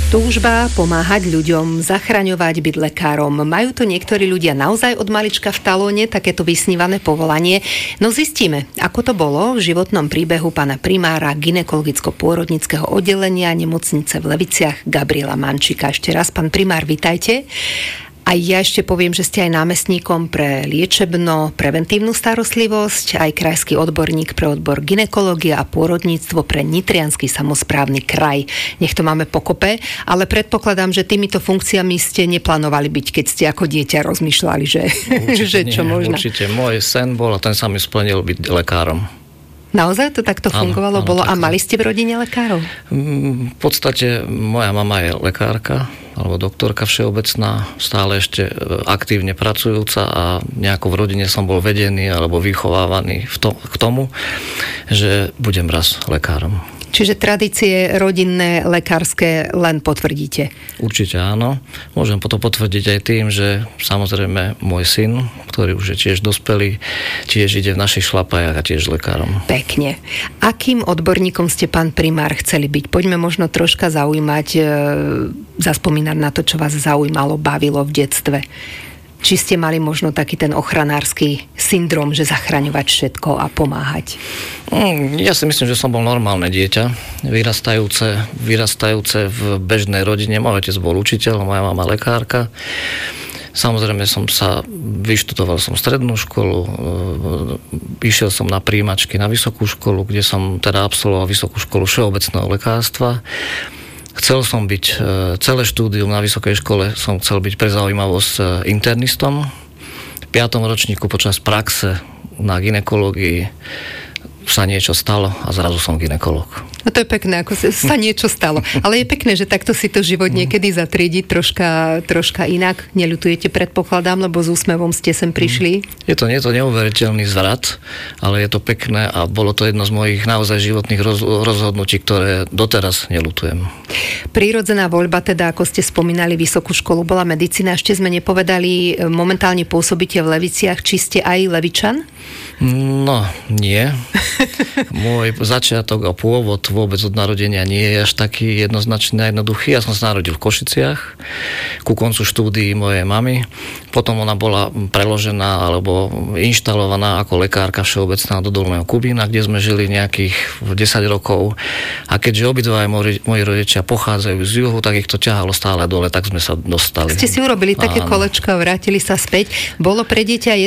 Túžba pomáhať ľuďom, zachraňovať, byť lekárom. Majú to niektorí ľudia naozaj od malička v talóne, takéto vysnívané povolanie. No zistíme, ako to bolo v životnom príbehu pána primára gynekologicko-pôrodnického oddelenia nemocnice v Leviciach Gabriela Mančíka. Ešte raz, pán primár, vitajte. A ja ešte poviem, že ste aj námestníkom pre liečebno-preventívnu starostlivosť, aj krajský odborník pre odbor gynekológia a pôrodníctvo pre Nitriansky samosprávny kraj. Nech to máme pokope, ale predpokladám, že týmito funkciami ste neplánovali byť, keď ste ako dieťa rozmýšľali, že, že čo možno. Určite. Môj sen bol a ten sa mi splnil byť lekárom. Naozaj to takto fungovalo? Áno, a mali ste v rodine lekárov? V podstate moja mama je lekárka alebo doktorka všeobecná, stále ešte aktívne pracujúca a nejako v rodine som bol vedený alebo vychovávaný k tomu, že budem raz lekárom. Čiže tradície rodinné, lekárske len potvrdíte? Určite áno. Môžem to potvrdiť aj tým, že samozrejme môj syn, ktorý už je tiež dospelý, tiež ide v našich šlapajách a tiež lekárom. Pekne. Akým odborníkom ste, pán primár, chceli byť? Poďme možno troška zaspomínať na to, čo vás zaujímalo, bavilo v detstve. Či ste mali možno taký ten ochranársky syndrom, že zachraňovať všetko a pomáhať? Ja si myslím, že som bol normálne dieťa, vyrastajúce v bežnej rodine. Môj otec bol učiteľ, moja mama lekárka. Samozrejme vyštudoval som strednú školu, išiel som na prijímačky na vysokú školu, kde som teda absolvoval vysokú školu všeobecného lekárstva. Chcel som byť, celé štúdium na vysokej škole som chcel byť pre zaujímavosť internistom. V 5. ročníku počas praxe na gynekológii sa niečo stalo a zrazu som gynekológ. No to je pekné, ako sa niečo stalo. Ale je pekné, že takto si to život niekedy zatriedi troška inak. Neľutujete, predpokladám, lebo s úsmevom ste sem prišli. Je to neuveriteľný zvrat, ale je to pekné a bolo to jedno z mojich naozaj životných rozhodnutí, ktoré doteraz neľutujem. Prírodzená voľba, teda ako ste spomínali, vysokú školu bola medicína. Ešte sme nepovedali, momentálne pôsobíte v Leviciach. Či ste aj Levičan? No, nie. Môj začiatok a pôvod vôbec od narodenia nie je až taký jednoznačný a jednoduchý. Ja som sa narodil v Košiciach ku koncu štúdií mojej mamy. Potom ona bola preložená alebo inštalovaná ako lekárka všeobecná do Dolného Kubína, kde sme žili nejakých 10 rokov. A keďže obidva moji rodičia pochádzajú z juhu, tak ich to ťahalo stále dole, tak sme sa dostali. Ste si urobili také kolečko a vrátili sa späť. Bolo pre dieťa